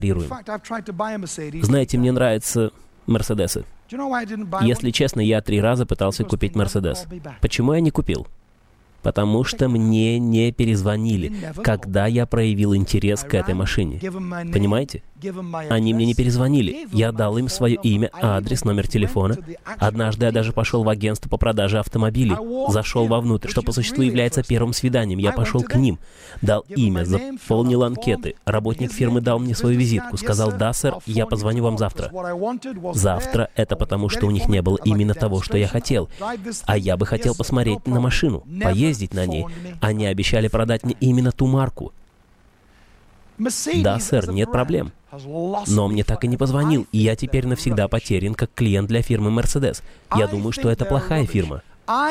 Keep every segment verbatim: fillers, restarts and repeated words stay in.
Знаете, мне нравятся Мерседесы. Если честно, я три раза пытался купить Мерседес. Почему я не купил? Потому что мне не перезвонили, когда я проявил интерес к этой машине. Понимаете? Они мне не перезвонили. Я дал им свое имя, адрес, номер телефона. Однажды я даже пошел в агентство по продаже автомобилей. Зашел вовнутрь, что по существу является первым свиданием. Я пошел к ним, дал имя, заполнил анкеты. Работник фирмы дал мне свою визитку. Сказал: «Да, сэр, я позвоню вам завтра». Завтра — это потому, что у них не было именно того, что я хотел. А я бы хотел посмотреть на машину, поездить на ней. Они обещали продать мне именно ту марку. Да, сэр, нет проблем. Но мне так и не позвонил, и я теперь навсегда потерян как клиент для фирмы Mercedes. Я думаю, что это плохая фирма.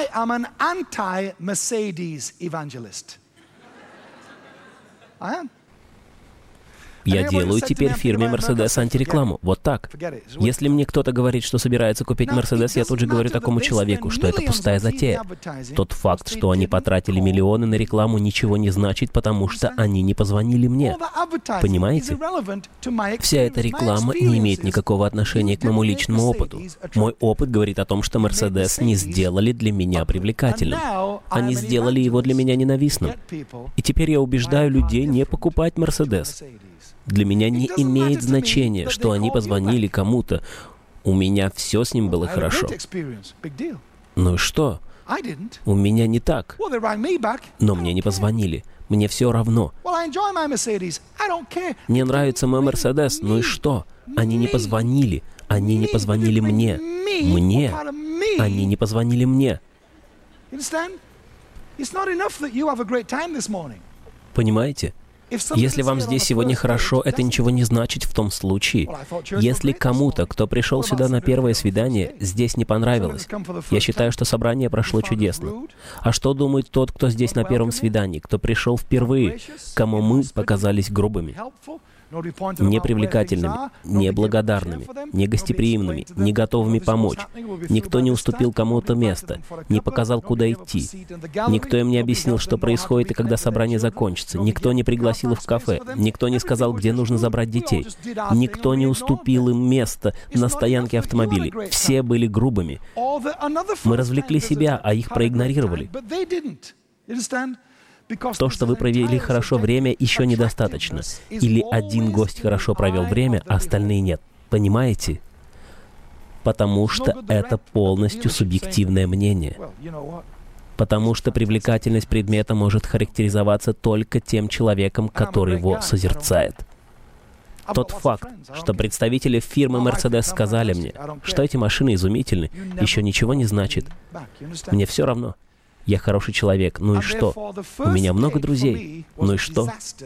Я делаю теперь фирме Mercedes антирекламу. Вот так. Если мне кто-то говорит, что собирается купить Mercedes, я тут же говорю такому человеку, что это пустая затея. Тот факт, что они потратили миллионы на рекламу, ничего не значит, потому что они не позвонили мне. Понимаете? Вся эта реклама не имеет никакого отношения к моему личному опыту. Мой опыт говорит о том, что Mercedes не сделали для меня привлекательным. Они сделали его для меня ненавистным. И теперь я убеждаю людей не покупать Mercedes. Для меня не имеет значения, что они позвонили кому-то. У меня все с ним было хорошо. Ну и что? У меня не так. Но мне не позвонили. Мне все равно. Мне нравится мой Мерседес. Ну и что? Они не позвонили. Они не позвонили мне. Мне. Они не позвонили мне. Понимаете? Если вам здесь сегодня хорошо, это ничего не значит в том случае. Если кому-то, кто пришел сюда на первое свидание, здесь не понравилось, я считаю, что собрание прошло чудесно. А что думает тот, кто здесь на первом свидании, кто пришел впервые, кому мы показались грубыми, непривлекательными, неблагодарными, негостеприимными, не готовыми помочь? Никто не уступил кому-то место, не показал, куда идти. Никто им не объяснил, что происходит и когда собрание закончится. Никто не пригласил их в кафе. Никто не сказал, где нужно забрать детей. Никто не уступил им место на стоянке автомобилей. Все были грубыми. Мы развлекли себя, а их проигнорировали. То, что вы провели хорошо время, еще недостаточно. Или один гость хорошо провел время, а остальные нет. Понимаете? Потому что это полностью субъективное мнение. Потому что привлекательность предмета может характеризоваться только тем человеком, который его созерцает. Тот факт, что представители фирмы Mercedes сказали мне, что эти машины изумительны, еще ничего не значит. Мне все равно. Я хороший человек, ну и что? У меня много друзей, ну и что?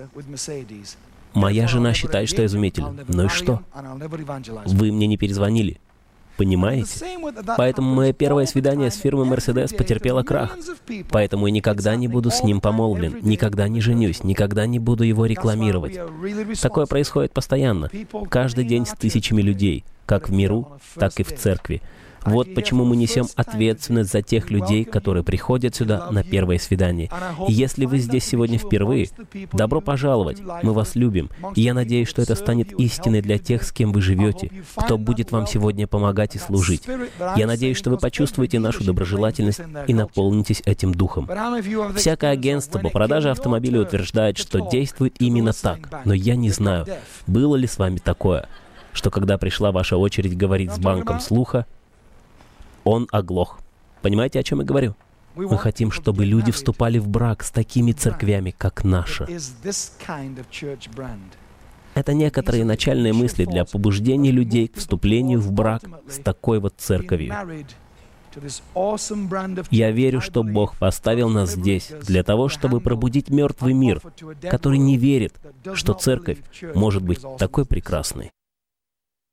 Моя жена считает, что я изумителен, ну и что? Вы мне не перезвонили, понимаете? Поэтому мое первое свидание с фирмой Mercedes потерпело крах. Поэтому я никогда не буду с ним помолвлен, никогда не женюсь, никогда не буду его рекламировать. Такое происходит постоянно, каждый день с тысячами людей, как в миру, так и в церкви. Вот почему мы несем ответственность за тех людей, которые приходят сюда на первое свидание. И если вы здесь сегодня впервые, добро пожаловать, мы вас любим. И я надеюсь, что это станет истиной для тех, с кем вы живете, кто будет вам сегодня помогать и служить. Я надеюсь, что вы почувствуете нашу доброжелательность и наполнитесь этим духом. Всякое агентство по продаже автомобилей утверждает, что действует именно так, но я не знаю, было ли с вами такое, что когда пришла ваша очередь говорить с банком слуха, он оглох. Понимаете, о чем я говорю? Мы хотим, чтобы люди вступали в брак с такими церквями, как наша. Это некоторые начальные мысли для побуждения людей к вступлению в брак с такой вот церковью. Я верю, что Бог поставил нас здесь для того, чтобы пробудить мертвый мир, который не верит, что церковь может быть такой прекрасной.